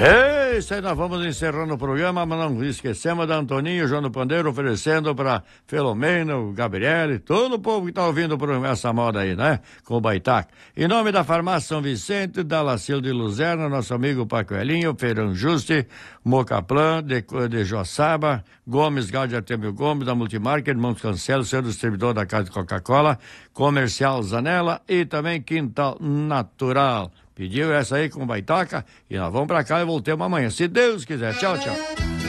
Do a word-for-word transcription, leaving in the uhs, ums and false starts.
É isso aí, nós vamos encerrando o programa, mas não esquecemos da Antoninho, João do Pandeiro, oferecendo para Filomena, o Gabriel e todo o povo que tá ouvindo por essa moda aí, né? Com o Baitaca. Em nome da Farmácia São Vicente, da Lacil de Luzerna, nosso amigo Paco Elinho, Feirão Juste, Mocaplan, de, de Joaçaba, Gomes, Gal de Artemio Gomes, da Multimarket, Montes Cancelo, seu distribuidor da Casa de Coca-Cola, Comercial Zanella e também Quintal Natural. Pediu essa aí com Baitaca e nós vamos pra cá e voltemos amanhã, se Deus quiser. Tchau, tchau.